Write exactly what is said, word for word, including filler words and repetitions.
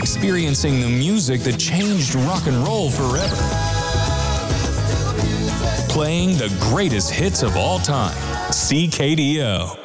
experiencing the music that changed rock and roll forever. Playing the greatest hits of all time. C K D O.